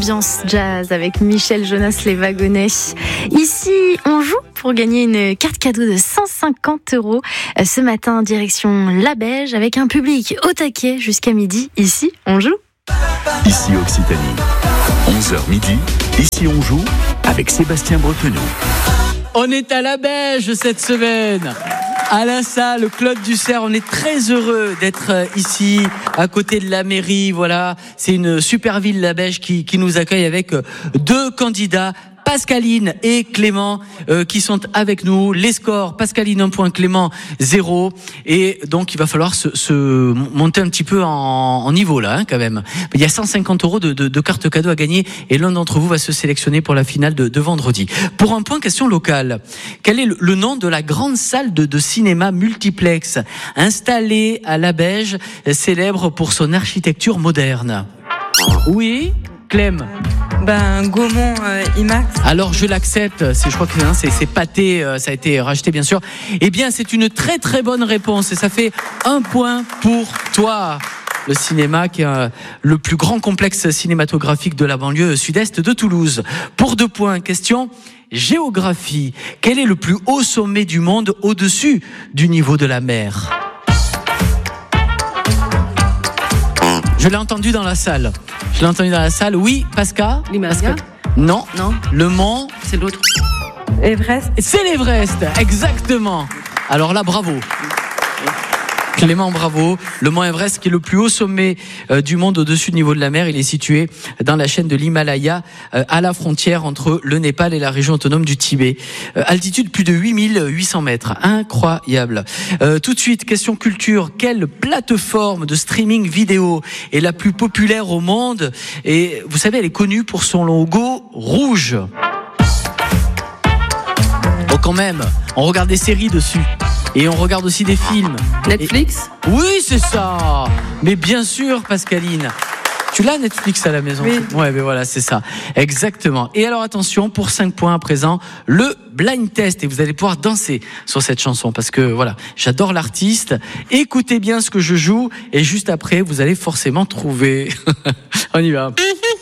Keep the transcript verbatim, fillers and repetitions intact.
ambiance jazz avec Michel Jonas Les Wagonnets. Ici, on joue pour gagner une carte cadeau de cent cinquante euros. Ce matin, direction La Beige avec un public au taquet jusqu'à midi. Ici, on joue. Ici Occitanie, onze heures midi. Ici, on joue avec Sébastien Bretonneau. On est à La Beige cette semaine. À la salle Claude Dussert, on est très heureux d'être ici, à côté de la mairie. Voilà, c'est une super ville, La Beige, qui, qui nous accueille avec deux candidats, Pascaline et Clément, euh, qui sont avec nous. Les scores, Pascaline un point, Clément zéro. Et donc, il va falloir se, se monter un petit peu en, en niveau là, hein, quand même. Il y a cent cinquante euros de, de, de cartes cadeaux à gagner et l'un d'entre vous va se sélectionner pour la finale de, de vendredi. Pour un point, question locale. Quel est le, le nom de la grande salle de, de cinéma multiplex installée à La Beige, célèbre pour son architecture moderne? Oui, Clem. Ben, Gaumont euh, IMAX. Alors je l'accepte, c'est, je crois que hein, c'est, c'est pâté, euh, ça a été racheté bien sûr. Eh bien c'est une très très bonne réponse et ça fait un point pour toi. Le cinéma qui est euh, le plus grand complexe cinématographique de la banlieue sud-est de Toulouse. Pour deux points, question géographie. Quel est le plus haut sommet du monde au-dessus du niveau de la mer? Je l'ai entendu dans la salle. Je l'ai entendu dans la salle. Oui, Pascal. L'Himalaya. Non. Non. Le Mont. C'est l'autre. Everest. C'est l'Everest. Exactement. Alors là, bravo. Clément, bravo. Le mont Everest, qui est le plus haut sommet euh, du monde au-dessus du niveau de la mer, il est situé dans la chaîne de l'Himalaya, euh, à la frontière entre le Népal et la région autonome du Tibet. Euh, altitude plus de huit mille huit cents mètres. Incroyable. Euh, tout de suite, question culture. Quelle plateforme de streaming vidéo est la plus populaire au monde? Et vous savez, elle est connue pour son logo rouge. Oh, quand même, on regarde des séries dessus. Et on regarde aussi des films. Netflix. Et... Oui, c'est ça. Mais bien sûr, Pascaline. Tu l'as, Netflix, à la maison? Oui. Ouais, mais voilà, c'est ça. Exactement. Et alors, attention, pour cinq points à présent, le blind test. Et vous allez pouvoir danser sur cette chanson parce que, voilà, j'adore l'artiste. Écoutez bien ce que je joue et juste après, vous allez forcément trouver. On y va.